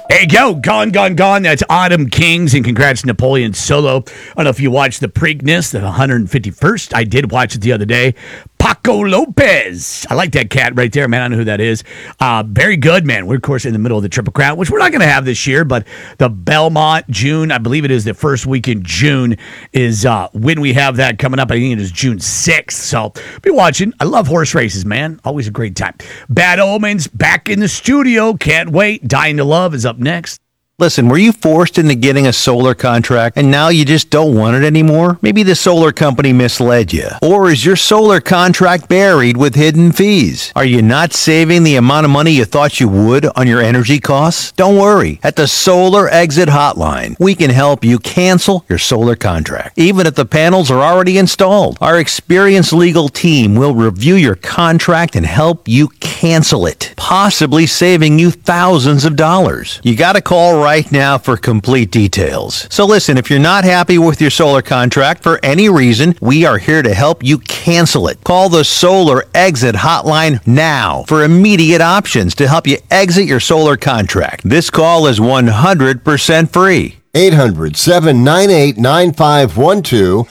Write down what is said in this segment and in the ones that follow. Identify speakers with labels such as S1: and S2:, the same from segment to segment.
S1: Hey, go. Gone, gone, gone. That's Autumn Kings, and congrats Napoleon Solo. I don't know if you watched the Preakness, the 151st. I did watch it the other day. Paco Lopez. I like that cat right there, man. I know who that is. Very good, man. We're, of course, in the middle of the Triple Crown, which we're not going to have this year, but the Belmont, June, I believe it is the first week in June, is when we have that coming up. I think it is June 6th. So be watching. I love horse races, man. Always a great time. Bad Omens back in the studio. Can't wait. Dying to Love is up next.
S2: Listen, were you forced into getting a solar contract and now you just don't want it anymore? Maybe the solar company misled you. Or is your solar contract buried with hidden fees? Are you not saving the amount of money you thought you would on your energy costs? Don't worry. At the Solar Exit Hotline, we can help you cancel your solar contract, even if the panels are already installed. Our experienced legal team will review your contract and help you cancel it, possibly saving you thousands of dollars. You got to call right now for complete details. So listen, if you're not happy with your solar contract for any reason, we are here to help you cancel it. Call the Solar Exit Hotline now for immediate options to help you exit your solar contract. This call is 100% free.
S3: 800-798-9512.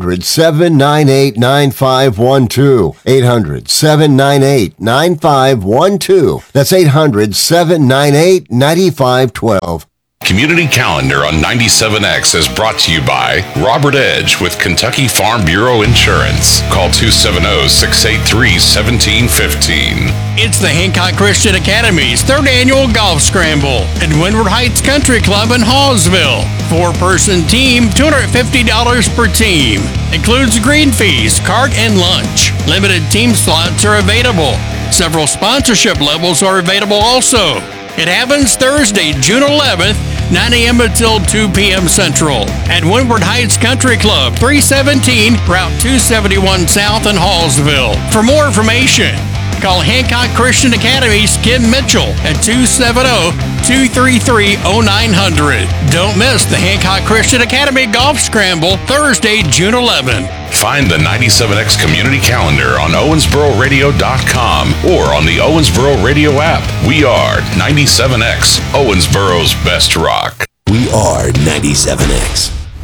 S3: 800-798-9512. 800-798-9512. That's 800-798-9512.
S4: Community Calendar on 97X is brought to you by Robert Edge with Kentucky Farm Bureau Insurance. Call 270-683-1715.
S5: It's the Hancock Christian Academy's third annual golf scramble at Windward Heights Country Club in Hallsville. Four-person team, $250 per team. Includes green fees, cart, and lunch. Limited team slots are available. Several sponsorship levels are available also. It happens Thursday, June 11th, 9 a.m. until 2 p.m. Central at Windward Heights Country Club, 317 Route 271 South in Hallsville. For more information, call Hancock Christian Academy's Kim Mitchell at 270-233-0900. Don't miss the Hancock Christian Academy Golf Scramble, Thursday, June 11th.
S4: Find the 97X Community Calendar on OwensboroRadio.com or on the Owensboro Radio app. We are 97X, Owensboro's best rock.
S6: We are 97X.